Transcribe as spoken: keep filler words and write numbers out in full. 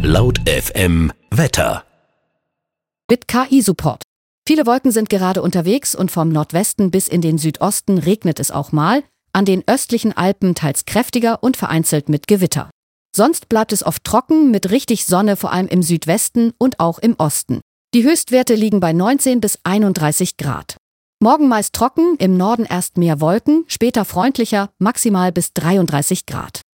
Laut F M Wetter. Mit K I-Support. Viele Wolken sind gerade unterwegs und vom Nordwesten bis in den Südosten regnet es auch mal, an den östlichen Alpen teils kräftiger und vereinzelt mit Gewitter. Sonst bleibt es oft trocken mit richtig Sonne, vor allem im Südwesten und auch im Osten. Die Höchstwerte liegen bei neunzehn bis einunddreißig Grad. Morgen meist trocken, im Norden erst mehr Wolken, später freundlicher, maximal bis dreiunddreißig Grad.